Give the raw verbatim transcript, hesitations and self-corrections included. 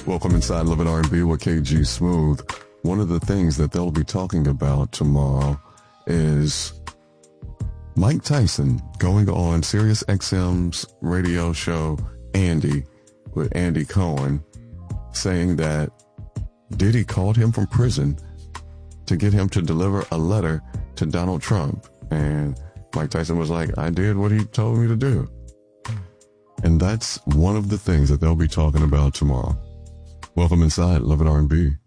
Welcome inside Love and R and B with K G Smooth. One of the things that they'll be talking about tomorrow is Mike Tyson going on Sirius X M's radio show Andy with Andy Cohen, saying that Diddy called him from prison to get him to deliver a letter to Donald Trump. And Mike Tyson was like, I did what he told me to do. And that's one of the things that they'll be talking about tomorrow. Welcome inside Love and R and B.